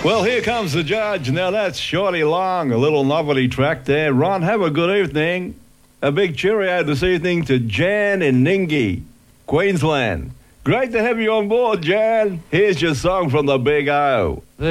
Well, here comes the judge. Now that's Shorty Long, a little novelty track there. Ron, have a good evening. A big cheerio this evening to Jan in Ningi, Queensland. Great to have you on board, Jan. Here's your song from the Big O.